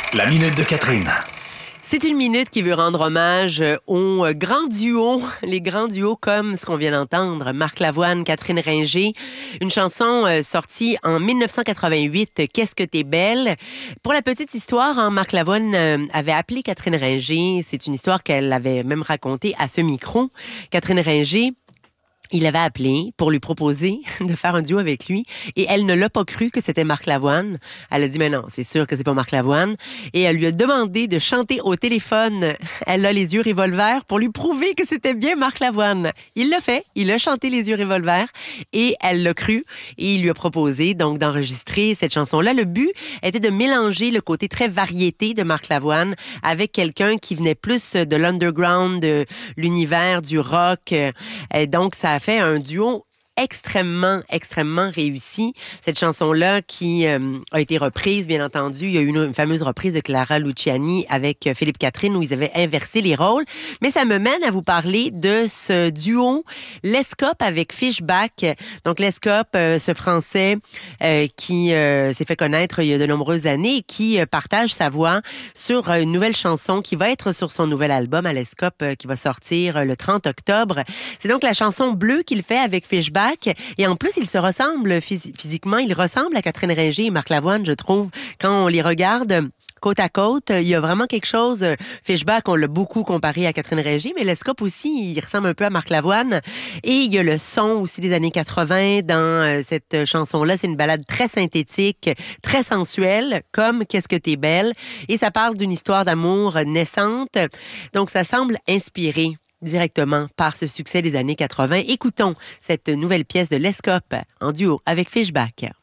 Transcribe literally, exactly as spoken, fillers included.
La minute de Catherine. C'est une minute qui veut rendre hommage aux grands duos, les grands duos comme ce qu'on vient d'entendre, Marc Lavoine, Catherine Ringer. Une chanson euh, sortie en dix-neuf cent quatre-vingt-huit, Qu'est-ce que t'es belle. Pour la petite histoire, hein, Marc Lavoine euh, avait appelé Catherine Ringer. C'est une histoire qu'elle avait même racontée à ce micro. Catherine Ringer, il l'avait appelé pour lui proposer de faire un duo avec lui et elle ne l'a pas cru que c'était Marc Lavoine. Elle a dit, mais non, c'est sûr que c'est pas Marc Lavoine. Et elle lui a demandé de chanter au téléphone Elle a les yeux revolver pour lui prouver que c'était bien Marc Lavoine. Il l'a fait, il a chanté Les yeux revolver et elle l'a cru et il lui a proposé donc d'enregistrer cette chanson-là. Le but était de mélanger le côté très variété de Marc Lavoine avec quelqu'un qui venait plus de l'underground, de l'univers du rock. Et donc, ça a fait un duo extrêmement, extrêmement réussi. Cette chanson-là qui euh, a été reprise, bien entendu. Il y a eu une, une fameuse reprise de Clara Luciani avec euh, Philippe Catherine où ils avaient inversé les rôles. Mais ça me mène à vous parler de ce duo Lescope avec Fishback. Donc Lescope, euh, ce Français euh, qui euh, s'est fait connaître il y a de nombreuses années et qui euh, partage sa voix sur euh, une nouvelle chanson qui va être sur son nouvel album à Lescope euh, qui va sortir euh, le trente octobre. C'est donc la chanson Bleue qu'il fait avec Fishback. Et en plus, ils se ressemblent phys- physiquement. Ils ressemblent à Catherine Ringer et Marc Lavoine, je trouve. Quand on les regarde côte à côte, il y a vraiment quelque chose. Fishback, on l'a beaucoup comparé à Catherine Ringer, mais Lescope aussi, il ressemble un peu à Marc Lavoine. Et il y a le son aussi des années quatre-vingt dans cette chanson-là. C'est une ballade très synthétique, très sensuelle, comme Qu'est-ce que t'es belle. Et ça parle d'une histoire d'amour naissante. Donc, ça semble inspiré directement par ce succès des années quatre-vingt. Écoutons cette nouvelle pièce de Lescope en duo avec Fishback.